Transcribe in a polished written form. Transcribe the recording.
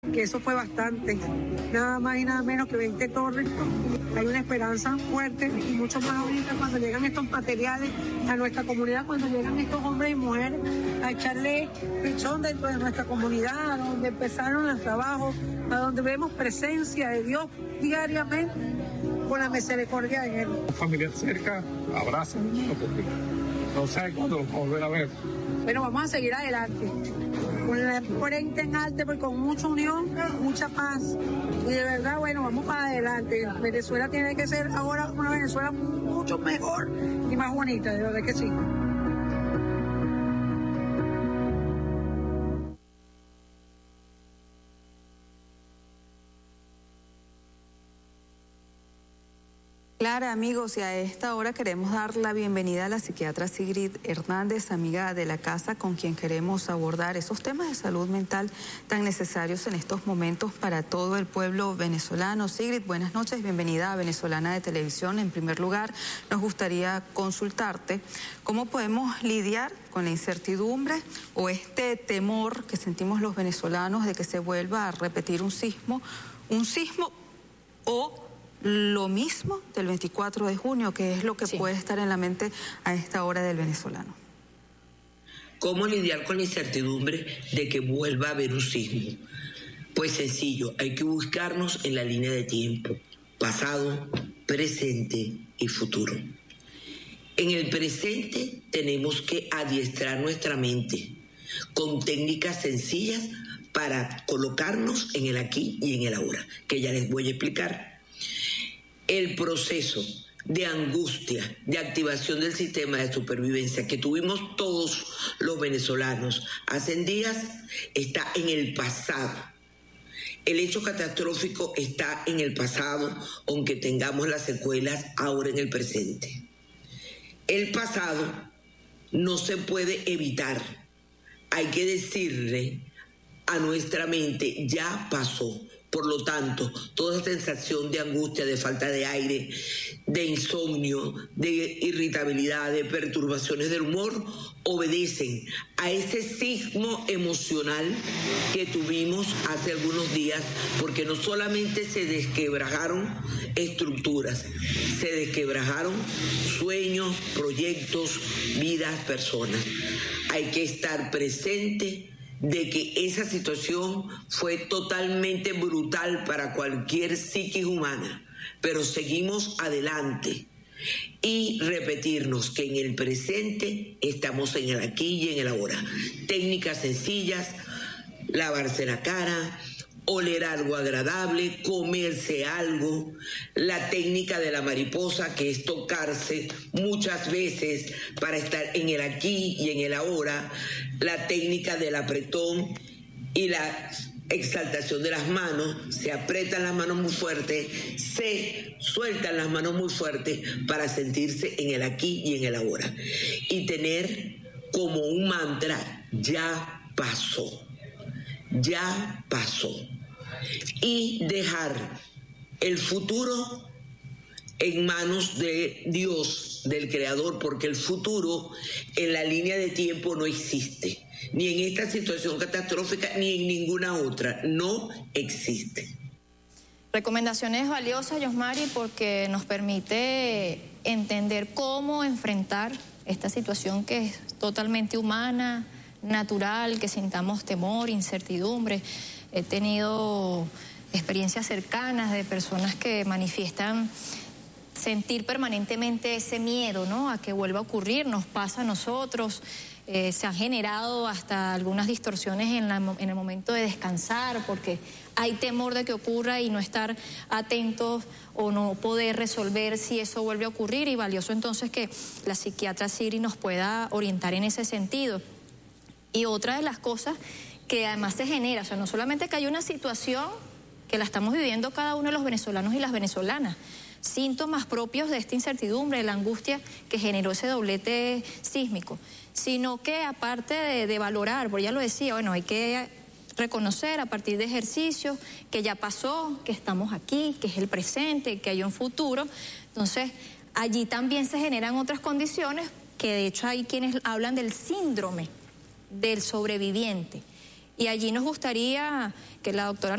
que eso fue bastante, nada más y nada menos que 20 torres. Hay una esperanza fuerte y mucho más ahorita cuando llegan estos materiales a nuestra comunidad, cuando llegan estos hombres y mujeres a echarle pichón dentro de nuestra comunidad, a donde empezaron los trabajos, a donde vemos presencia de Dios diariamente con la misericordia de Él. Familia cerca, abrazan, porque no saben cuándo los volver a ver. Bueno, vamos a seguir adelante, con la frente en alto, porque con mucha unión, mucha paz. Y de verdad, bueno, vamos para adelante. Venezuela tiene que ser ahora una Venezuela mucho mejor y más bonita, de verdad que sí. Clara, amigos, y a esta hora queremos dar la bienvenida a la psiquiatra Sigrid Hernández, amiga de la casa, con quien queremos abordar esos temas de salud mental tan necesarios en estos momentos para todo el pueblo venezolano. Sigrid, buenas noches, bienvenida a Venezolana de Televisión. En primer lugar, nos gustaría consultarte cómo podemos lidiar con la incertidumbre o este temor que sentimos los venezolanos de que se vuelva a repetir un sismo o lo mismo del 24 de junio, que es lo que puede estar en la mente a esta hora del venezolano. ¿Cómo lidiar con la incertidumbre de que vuelva a haber un sismo? Pues sencillo, hay que buscarnos en la línea de tiempo, pasado, presente y futuro. En el presente tenemos que adiestrar nuestra mente con técnicas sencillas para colocarnos en el aquí y en el ahora, que ya les voy a explicar. El proceso de angustia, de activación del sistema de supervivencia que tuvimos todos los venezolanos hace días está en el pasado. El hecho catastrófico está en el pasado, aunque tengamos las secuelas ahora en el presente. El pasado no se puede evitar. Hay que decirle a nuestra mente, ya pasó. Por lo tanto, toda sensación de angustia, de falta de aire, de insomnio, de irritabilidad, de perturbaciones del humor, obedecen a ese sismo emocional que tuvimos hace algunos días, porque no solamente se desquebrajaron estructuras, se desquebrajaron sueños, proyectos, vidas, personas. Hay que estar presente de que esa situación fue totalmente brutal para cualquier psiquis humana, pero seguimos adelante y repetirnos que en el presente estamos en el aquí y en el ahora. Técnicas sencillas, lavarse la cara, oler algo agradable, comerse algo, la técnica de la mariposa, que es tocarse muchas veces para estar en el aquí y en el ahora, la técnica del apretón y la exaltación de las manos, se apretan las manos muy fuerte, se sueltan las manos muy fuerte para sentirse en el aquí y en el ahora. Y tener como un mantra, ya pasó, ya pasó. Y dejar el futuro en manos de Dios, del Creador, porque el futuro en la línea de tiempo no existe, ni en esta situación catastrófica ni en ninguna otra, no existe. Recomendaciones valiosas, Yosmari, porque nos permite entender cómo enfrentar esta situación que es totalmente humana, natural, que sintamos temor, incertidumbre. He tenido experiencias cercanas de personas que manifiestan sentir permanentemente ese miedo, ¿no?, a que vuelva a ocurrir. Nos pasa a nosotros. Se han generado hasta algunas distorsiones en el momento de descansar, porque hay temor de que ocurra y no estar atentos o no poder resolver si eso vuelve a ocurrir. Y valioso entonces que la psiquiatra Sigrid nos pueda orientar en ese sentido. Y otra de las cosas que además se genera, o sea, no solamente que hay una situación que la estamos viviendo cada uno de los venezolanos y las venezolanas, síntomas propios de esta incertidumbre, de la angustia que generó ese doblete sísmico, sino que aparte de valorar, porque ya lo decía, bueno, hay que reconocer a partir de ejercicios que ya pasó, que estamos aquí, que es el presente, que hay un futuro. Entonces, allí también se generan otras condiciones que de hecho hay quienes hablan del síndrome del sobreviviente. Y allí nos gustaría que la doctora